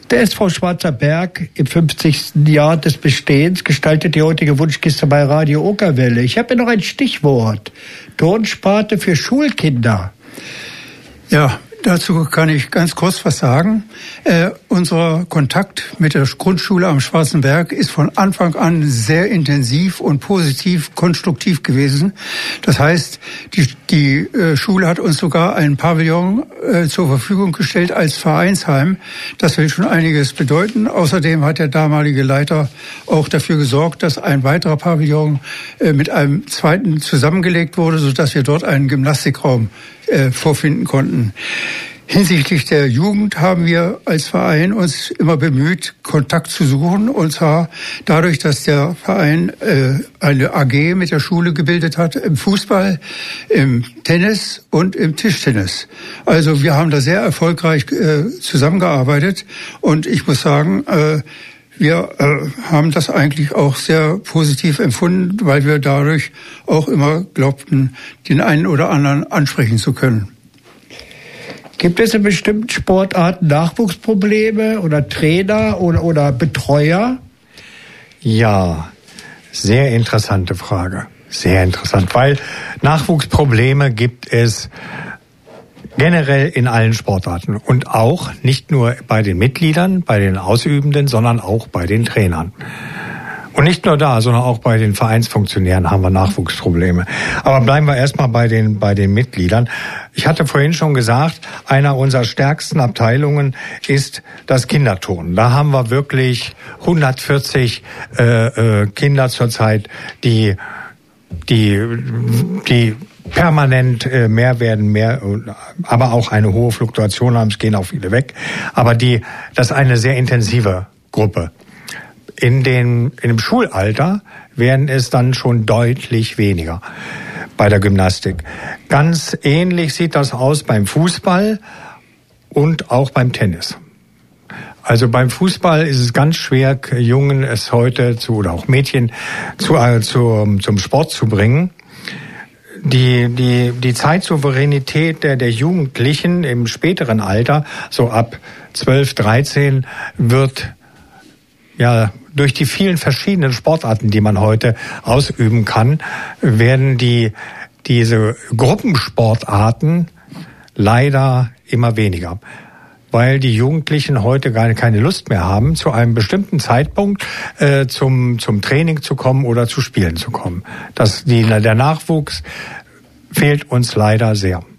Der SV Schwarzer Berg im 50. Jahr des Bestehens gestaltet die heutige Wunschkiste bei Radio Okerwelle. Ich habe hier noch ein Stichwort. Turnsparte für Schulkinder. Ja, dazu kann ich ganz kurz was sagen. Unser Kontakt mit der Grundschule am Schwarzen Berg ist von Anfang an sehr intensiv und positiv, konstruktiv gewesen. Das heißt, die Schule hat uns sogar ein Pavillon zur Verfügung gestellt als Vereinsheim. Das will schon einiges bedeuten. Außerdem hat der damalige Leiter auch dafür gesorgt, dass ein weiterer Pavillon mit einem zweiten zusammengelegt wurde, sodass wir dort einen Gymnastikraum vorfinden konnten. Hinsichtlich der Jugend haben wir als Verein uns immer bemüht, Kontakt zu suchen, und zwar dadurch, dass der Verein eine AG mit der Schule gebildet hat im Fußball, im Tennis und im Tischtennis. Also wir haben da sehr erfolgreich zusammengearbeitet, und ich muss sagen, wir haben das eigentlich auch sehr positiv empfunden, weil wir dadurch auch immer glaubten, den einen oder anderen ansprechen zu können. Gibt es in bestimmten Sportarten Nachwuchsprobleme oder Trainer oder Betreuer? Ja, sehr interessante Frage. Sehr interessant, weil Nachwuchsprobleme gibt es generell in allen Sportarten und auch nicht nur bei den Mitgliedern, bei den Ausübenden, sondern auch bei den Trainern. Und nicht nur da, sondern auch bei den Vereinsfunktionären haben wir Nachwuchsprobleme. Aber bleiben wir erstmal bei den Mitgliedern. Ich hatte vorhin schon gesagt, einer unserer stärksten Abteilungen ist das Kinderturnen. Da haben wir wirklich 140 Kinder zurzeit, die permanent mehr werden, aber auch eine hohe Fluktuation haben. Es gehen auch viele weg. Aber das ist eine sehr intensive Gruppe. In dem Schulalter werden es dann schon deutlich weniger bei der Gymnastik. Ganz ähnlich sieht das aus beim Fußball und auch beim Tennis. Also beim Fußball ist es ganz schwer, Jungen es heute oder auch Mädchen zum Sport zu bringen. Die Zeitsouveränität der Jugendlichen im späteren Alter, so ab 12, 13, wird ja durch die vielen verschiedenen Sportarten, die man heute ausüben kann, werden diese Gruppensportarten leider immer weniger, weil die Jugendlichen heute gar keine Lust mehr haben, zu einem bestimmten Zeitpunkt zum Training zu kommen oder zu Spielen zu kommen. Der Nachwuchs fehlt uns leider sehr.